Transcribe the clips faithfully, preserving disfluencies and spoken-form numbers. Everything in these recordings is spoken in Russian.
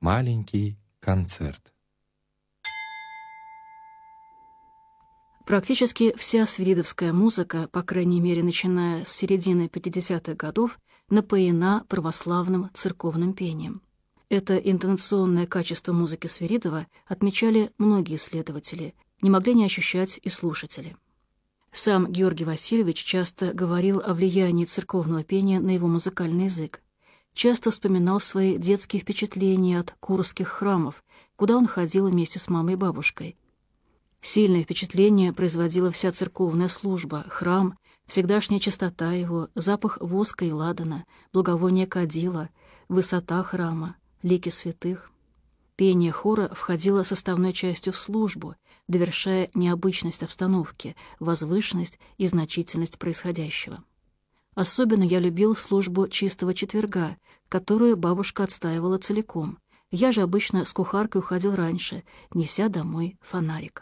Маленький концерт. Практически вся свиридовская музыка, по крайней мере начиная с середины пятидесятых годов, напоена православным церковным пением. Это интонационное качество музыки Свиридова отмечали многие исследователи, не могли не ощущать и слушатели. Сам Георгий Васильевич часто говорил о влиянии церковного пения на его музыкальный язык. Часто вспоминал свои детские впечатления от курских храмов, куда он ходил вместе с мамой и бабушкой. Сильное впечатление производила вся церковная служба, храм, всегдашняя чистота его, запах воска и ладана, благовоние кадила, высота храма, лики святых. Пение хора входило составной частью в службу, довершая необычность обстановки, возвышенность и значительность происходящего. Особенно я любил службу чистого четверга, которую бабушка отстаивала целиком. Я же обычно с кухаркой уходил раньше, неся домой фонарик.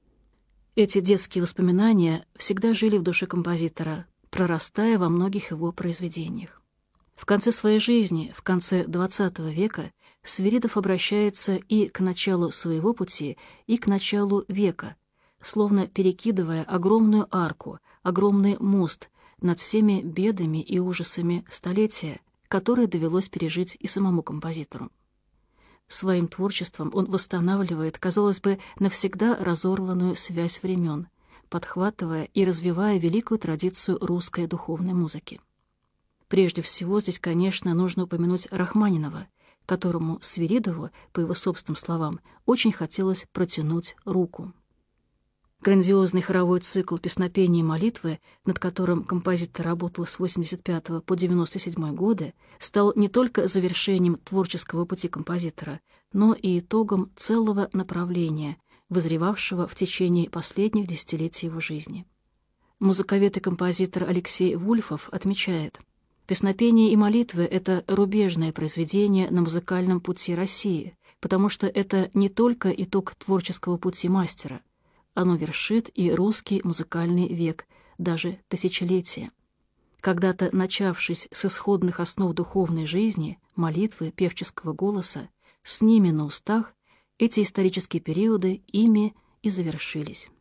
Эти детские воспоминания всегда жили в душе композитора, прорастая во многих его произведениях. В конце своей жизни, в конце двадцатого века, Свиридов обращается и к началу своего пути, и к началу века, словно перекидывая огромную арку, огромный мост над всеми бедами и ужасами столетия, которые довелось пережить и самому композитору. Своим творчеством он восстанавливает, казалось бы, навсегда разорванную связь времен, подхватывая и развивая великую традицию русской духовной музыки. Прежде всего, здесь, конечно, нужно упомянуть Рахманинова, которому Свиридову, по его собственным словам, очень хотелось протянуть руку. Грандиозный хоровой цикл песнопений и молитвы, над которым композитор работал с восемьдесят пятого по девяносто седьмой годы, стал не только завершением творческого пути композитора, но и итогом целого направления, вызревавшего в течение последних десятилетий его жизни. Музыковед и композитор Алексей Вульфов отмечает: «Песнопения и молитвы — это рубежное произведение на музыкальном пути России, потому что это не только итог творческого пути мастера, оно вершит и русский музыкальный век, даже тысячелетие. Когда-то начавшись с исходных основ духовной жизни, молитвы, певческого голоса, с ними на устах, эти исторические периоды ими и завершились».